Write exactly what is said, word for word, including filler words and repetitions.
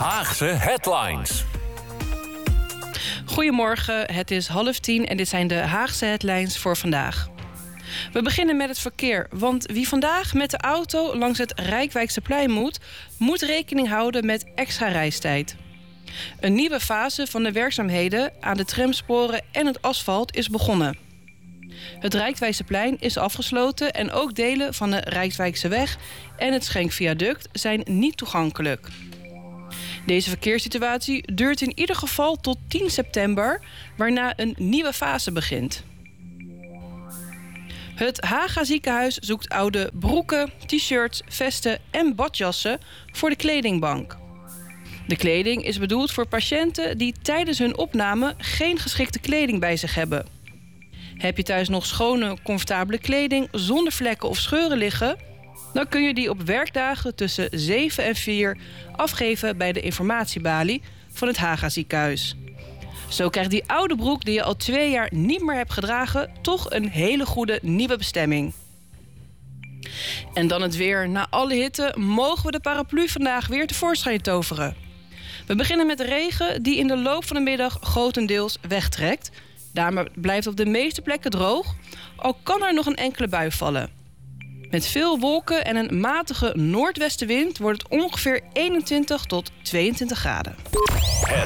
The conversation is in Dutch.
Haagse headlines. Goedemorgen, het is half tien en dit zijn de Haagse headlines voor vandaag. We beginnen met het verkeer, want wie vandaag met de auto langs het Rijkwijksterplein moet, moet rekening houden met extra reistijd. Een nieuwe fase van de werkzaamheden aan de tramsporen en het asfalt is begonnen. Het Rijkwijksterplein is afgesloten en ook delen van de Rijkswijkseweg en het Schenkviaduct zijn niet toegankelijk. Deze verkeerssituatie duurt in ieder geval tot tien september, waarna een nieuwe fase begint. Het Haga ziekenhuis zoekt oude broeken, t-shirts, vesten en badjassen voor de kledingbank. De kleding is bedoeld voor patiënten die tijdens hun opname geen geschikte kleding bij zich hebben. Heb je thuis nog schone, comfortabele kleding zonder vlekken of scheuren liggen, dan kun je die op werkdagen tussen zeven en vier afgeven bij de informatiebalie van het Haga ziekenhuis. Zo krijgt die oude broek die je al twee jaar niet meer hebt gedragen toch een hele goede nieuwe bestemming. En dan het weer. Na alle hitte mogen we de paraplu vandaag weer tevoorschijn toveren. We beginnen met de regen die in de loop van de middag grotendeels wegtrekt. Daarmee blijft op de meeste plekken droog, al kan er nog een enkele bui vallen. Met veel wolken en een matige noordwestenwind wordt het ongeveer eenentwintig tot tweeëntwintig graden.